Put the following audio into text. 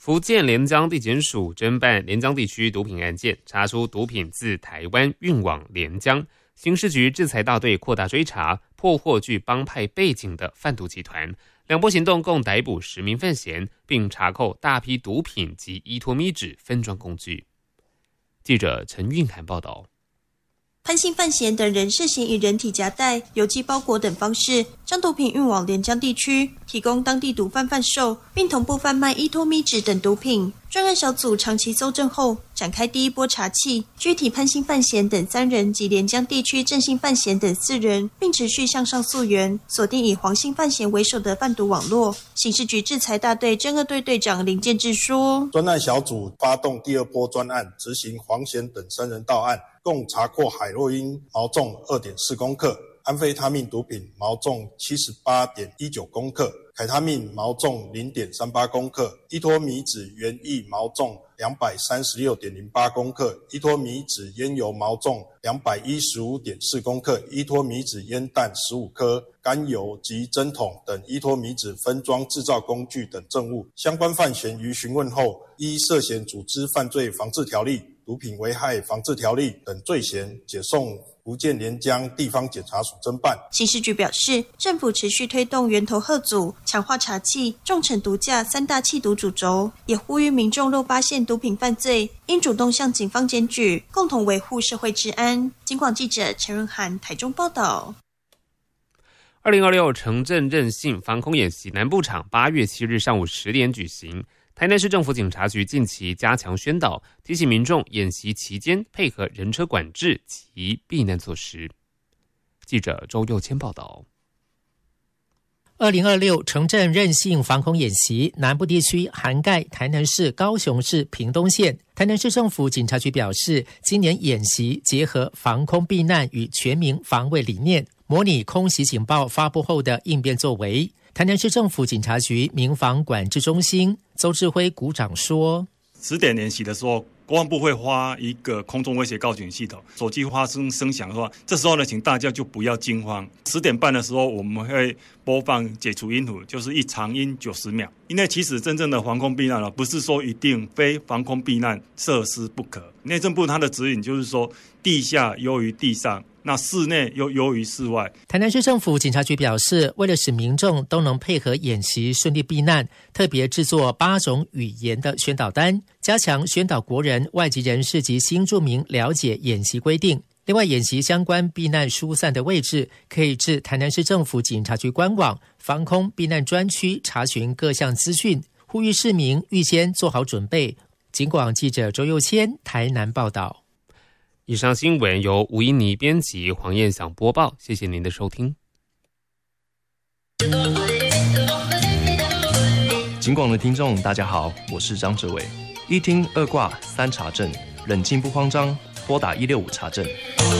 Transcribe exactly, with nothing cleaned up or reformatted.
福建连江地检署侦办连江地区毒品案件，查出毒品自台湾运往连江。刑事局制裁大队扩大追查，破获具帮派背景的贩毒集团。两波行动共逮捕十名犯嫌，并查扣大批毒品及依托咪纸分装工具。记者陈韵涵报道。 潘姓犯嫌等人涉嫌以人体夹带、邮寄包裹等方式将毒品运往连江地区，提供当地毒贩贩售，并同步贩卖依托咪纸等毒品。专案小组长期搜证后，展开第一波查缉，具体潘姓犯嫌等三人及连江地区郑姓犯嫌等四人，并持续向上溯源，锁定以黄姓犯嫌为首的贩毒网络。刑事局制裁大队侦二队队长林建志说： 专案小组发动第二波专案，执行黄嫌等三人到案，共查获海洛因毛重 二点四公克，安非他命毒品毛重 七十八点一九公克，凯他命毛重 零点三八公克，依托咪酯原液毛重 两百三十六点零八公克，依托咪酯烟油毛重 两百一十五点四公克，依托咪酯烟弹十五颗，甘油及针筒等依托咪酯分装制造工具等证物。相关犯嫌于询问后，依涉嫌组织犯罪防治条例、毒品危害防治条例等罪嫌，解送福建连江地方检察署侦办。 刑事局表示，政府持续推动源头吓阻、强化查缉、重惩毒驾三大缉毒主轴，也呼吁民众若发现毒品犯罪，应主动向警方检举，共同维护社会治安。警广记者陈润涵台中报道。 二零二六城镇韧性防空演习南部场八月七日上午十点举行。台南市政府警察局近期加强宣导，提醒民众演习期间配合人车管制及避难措施。记者周佑谦报道。 二零二六城镇韧性防空演习南部地区涵盖台南市、高雄市、屏东县。台南市政府警察局表示，今年演习结合防空避难与全民防卫理念，模拟空袭警报发布后的应变作为。台南市政府警察局民防管制中心周志辉股长说， 十点演习的时候，国防部会发一个空中威胁告警系统，手机发生声响的话，这时候呢，请大家就不要惊慌。十点半的时候，我们会播放解除音符，就是一长音九十秒。因为其实真正的防空避难呢，不是说一定非防空避难设施不可。内政部它的指引就是说，地下优于地上。那室内又优于室外。 台南市政府警察局表示，为了使民众都能配合演习顺利避难，特别制作八种语言的宣导单，加强宣导国人、外籍人士及新住民了解演习规定。另外，演习相关避难疏散的位置，可以至台南市政府警察局官网防空避难专区查询各项资讯，呼吁市民预先做好准备。警广记者周佑谦台南报道。 以上新闻由吴依妮编辑，黄燕祥播报。谢谢您的收听。 警广的听众大家好，我是张哲伟。一听二挂三查证，冷静不慌张，拨打一六五查证。